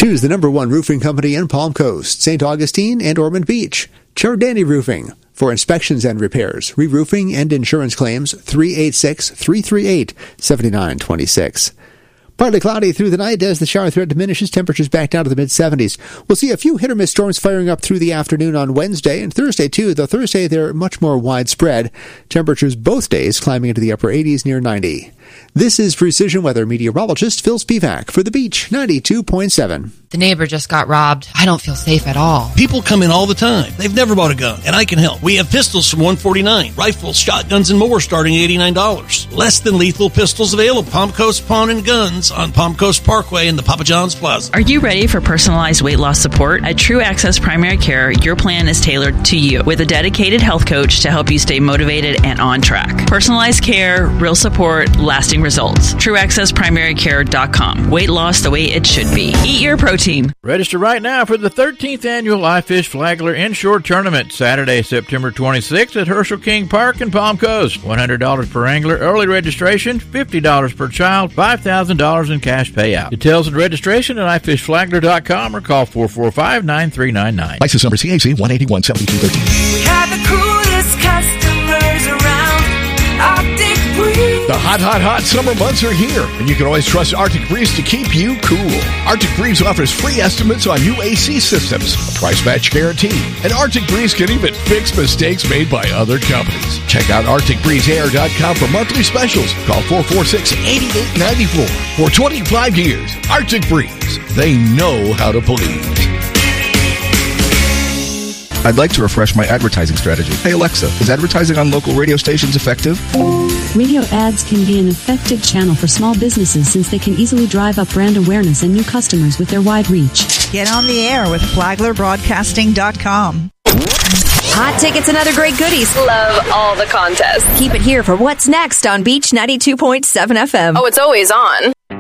Choose the #1 roofing company in Palm Coast, St. Augustine, and Ormond Beach. Ciardani Roofing. For inspections and repairs, re-roofing, and insurance claims, 386-338-7926. Partly cloudy through the night as the shower threat diminishes. Temperatures back down to the mid-70s. We'll see a few hit-or-miss storms firing up through the afternoon on Wednesday and Thursday, too, though Thursday they're much more widespread. Temperatures both days climbing into the upper 80s near 90. This is Precision Weather meteorologist Phil Spivak for The Beach 92.7. The neighbor just got robbed. I don't feel safe at all. People come in all the time. They've never bought a gun, and I can help. We have pistols from $149, rifles, shotguns, and more starting at $89. Less than lethal pistols available. Palm Coast Pawn and Guns on Palm Coast Parkway in the Papa John's Plaza. Are you ready for personalized weight loss support? At True Access Primary Care, your plan is tailored to you with a dedicated health coach to help you stay motivated and on track. Personalized care, real support, lasting results. TrueAccessPrimaryCare.com. Weight loss the way it should be. Eat your protein. Register right now for the 13th annual iFish Flagler Inshore Tournament, Saturday, September 26th at Herschel King Park in Palm Coast. $100 per angler, early registration, $50 per child, $5,000 in cash payout. Details and registration at ifishflagler.com or call 445-9399. License number CAC 1817213. We have the coolest customers around. Arctic Breeze. The hot summer months are here, and you can always trust Arctic Breeze to keep you cool. Arctic Breeze offers free estimates on new AC systems, a price match guarantee, and Arctic Breeze can even fix mistakes made by other companies. Check out ArcticBreezeAir.com for monthly specials. Call 446-8894. For 25 years, Arctic Breeze. They know how to please. I'd like to refresh my advertising strategy. Hey Alexa, is advertising on local radio stations effective? Radio ads can be an effective channel for small businesses since they can easily drive up brand awareness and new customers with their wide reach. Get on the air with FlaglerBroadcasting.com. Hot tickets and other great goodies. Love all the contests. Keep it here for what's next on Beach 92.7 FM. Oh, it's always on.